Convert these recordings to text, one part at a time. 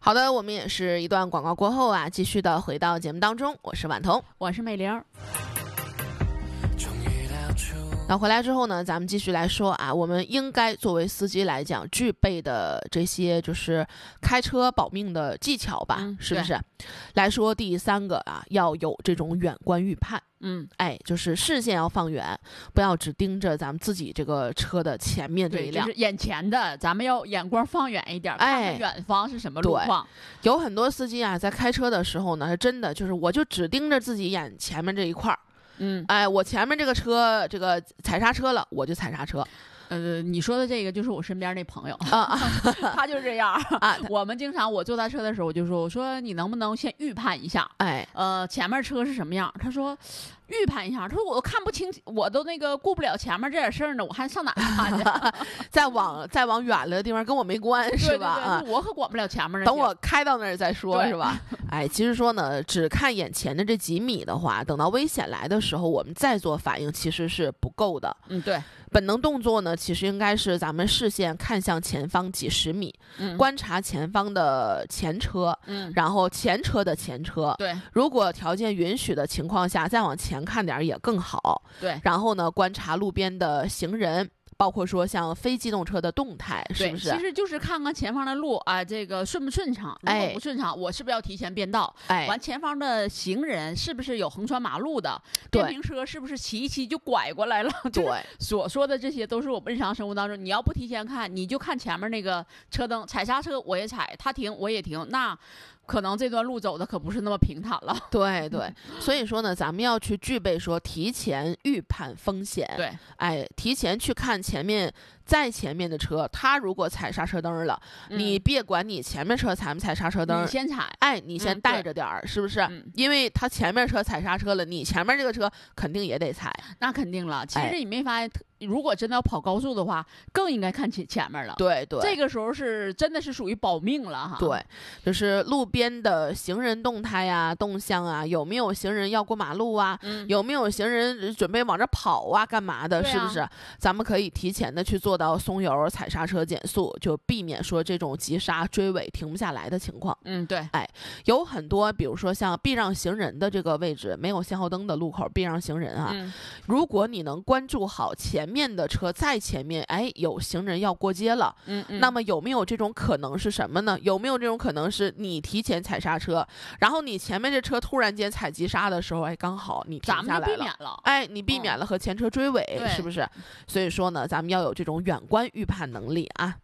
好的，我们也是一段广告过后啊，继续的回到节目当中，我是婉彤， 我是美玲。 那回来之后呢，咱们继续来说啊，我们应该作为司机来讲具备的这些就是开车保命的技巧吧，是不是？来说第三个啊，要有这种远观预判。就是视线要放远，不要只盯着咱们自己这个车的前面这一辆， 就是眼前的，咱们要眼光放远一点，看看远方是什么路况。 有很多司机啊，在开车的时候呢，真的就是我就只盯着自己眼前面这一块儿。我前面这个车这个踩刹车了，我就踩刹车。 你说的这个就是我身边那朋友他就是这样啊。我们经常我坐他车的时候，我说你能不能先预判一下，前面车是什么样？他说预判一下，他说我都看不清，我都那个顾不了前面这点事儿呢，我还上哪儿看去？ 再往远了的地方跟我没关，是吧？ 我可管不了前面的， 等我开到那儿再说，是吧？其实说呢，只看眼前的这几米的话，等到危险来的时候，我们再做反应其实是不够的。 对。 本能动作呢，其实应该是咱们视线看向前方几十米，观察前方的前车，然后前车的前车， 对， 如果条件允许的情况下，再往前看点也更好， 对， 然后呢，观察路边的行人。包括说像非机动车的动态，是不是？ 其实就是看看前方的路啊，这个顺不顺畅。如果不顺畅，我是不是要提前变道？完前方的行人是不是有横穿马路的？电瓶车是不是骑一骑就拐过来了？对，所说的这些都是我们日常生活当中，你要不提前看，你就看前面那个车灯，踩刹车我也踩，他停我也停，那可能这段路走的可不是那么平坦了。 对，所以说呢，咱们要去具备说提前预判风险。 对， 提前去看前面在前面的车，他如果踩刹车灯了，你别管你前面车踩没踩刹车灯， 你先踩， 你先带着点儿，是不是？因为他前面车踩刹车了，你前面这个车肯定也得踩。 那肯定了。其实你没发现，如果真的要跑高速的话，更应该看前面了。 对， 这个时候是真的是属于保命了哈。 对，就是路边的行人动态啊、动向啊，有没有行人要过马路啊？有没有行人准备往这跑啊？干嘛的？是不是？咱们可以提前的去做到松油、踩刹车、减速，就避免说这种急刹、追尾停不下来的情况。 对。 有很多，比如说像避让行人的这个位置，没有信号灯的路口避让行人啊。如果你能关注好前面的车在前面，有行人要过街了，那么有没有这种可能是什么呢？有没有这种可能是你提前踩刹车，然后你前面这车突然间踩急刹的时候，刚好你停下来了， 咱们就避免了， 你避免了和前车追尾，是不是？所以说呢，咱们要有这种远观预判能力啊。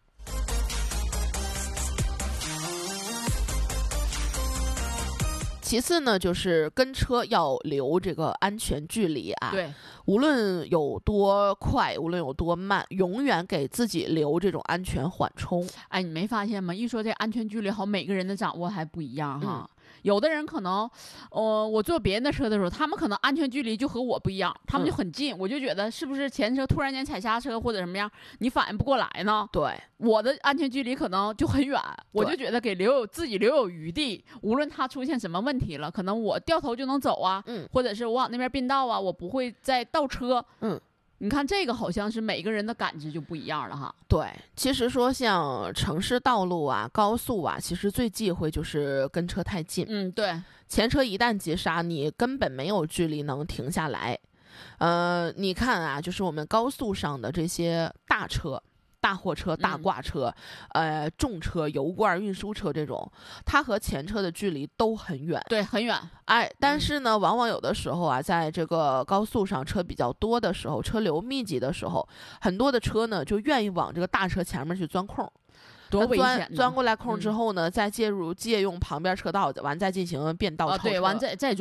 其次呢，就是跟车要留这个安全距离啊。 对， 无论有多快，无论有多慢，永远给自己留这种安全缓冲。 你没发现吗？一说这安全距离好，每个人的掌握还不一样哈。有的人可能，我坐别人的车的时候，他们可能安全距离就和我不一样，他们就很近，我就觉得是不是前车突然间踩刹车或者什么样，你反应不过来呢？ 对， 我的安全距离可能就很远，我就觉得给自己留有余地，无论他出现什么问题了，可能我掉头就能走啊，或者是我往那边并道啊，我不会再倒车。你看这个好像是每个人的感知就不一样了哈。 对，其实说像城市道路啊、高速啊，其实最忌讳就是跟车太近。 对， 前车一旦急刹，你根本没有距离能停下来。你看啊，就是我们高速上的这些大车。大货车、大挂车、重车、油罐运输车这种，它和前车的距离都很远， 对，很远。 但是呢，往往有的时候啊，在这个高速上车比较多的时候，车流密集的时候，很多的车呢就愿意往这个大车前面去钻空。 多危险！ 钻过来空之后呢，再借用旁边车道，完再进行变道超车。 对，完再